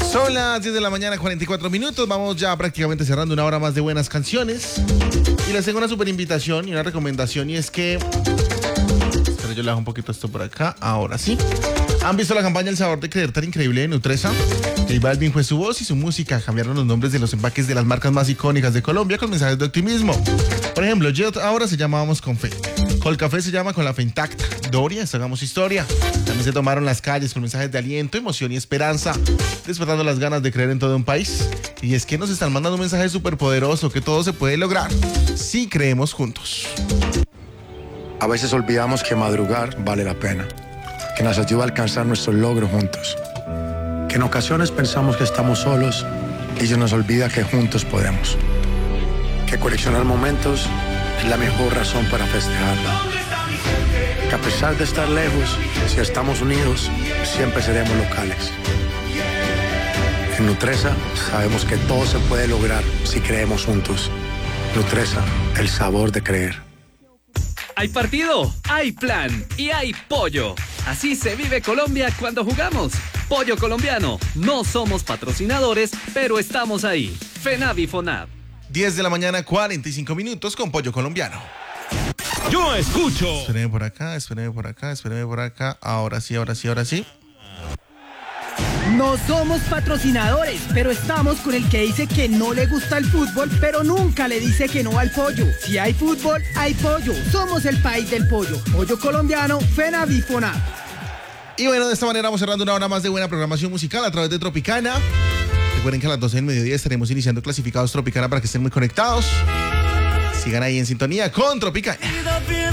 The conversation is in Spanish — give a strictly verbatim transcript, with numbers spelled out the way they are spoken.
Son las diez de la mañana, cuarenta y cuatro minutos. Vamos ya prácticamente cerrando una hora más de buenas canciones. Y les tengo una super invitación y una recomendación, y es que... Espera, yo le hago un poquito esto por acá. Ahora sí. ¿Han visto la campaña El Sabor de Creer tan increíble de Nutresa? J Balvin fue su voz y su música. Cambiaron los nombres de los empaques de las marcas más icónicas de Colombia con mensajes de optimismo. Por ejemplo, Jet ahora se llama Vamos con Fe. Colcafé se llama Con la Fe Intacta. Doria, Hagamos Historia. También se tomaron las calles con mensajes de aliento, emoción y esperanza, despertando las ganas de creer en todo un país. Y es que nos están mandando un mensaje súper poderoso, que todo se puede lograr si creemos juntos. A veces olvidamos que madrugar vale la pena, que nos ayuda a alcanzar nuestros logros juntos. Que en ocasiones pensamos que estamos solos y se nos olvida que juntos podemos. Que coleccionar momentos es la mejor razón para festejarlo. Que a pesar de estar lejos, si estamos unidos, siempre seremos locales. En Nutresa sabemos que todo se puede lograr si creemos juntos. Nutresa, el sabor de creer. Hay partido, hay plan y hay pollo. Así se vive Colombia cuando jugamos. Pollo colombiano. No somos patrocinadores, pero estamos ahí. FENAV y FONAV. diez de la mañana, cuarenta y cinco minutos con Pollo Colombiano. Yo escucho. Espérenme por acá, espérenme por acá, espérenme por acá. Ahora sí, ahora sí, ahora sí. No somos patrocinadores, pero estamos con el que dice que no le gusta el fútbol, pero nunca le dice que no al pollo. Si hay fútbol, hay pollo. Somos el país del pollo. Pollo colombiano, FENAV y FONAV. Y bueno, de esta manera vamos cerrando una hora más de buena programación musical a través de Tropicana. Recuerden que a las doce del mediodía estaremos iniciando clasificados Tropicana para que estén muy conectados. Sigan ahí en sintonía con Tropicana.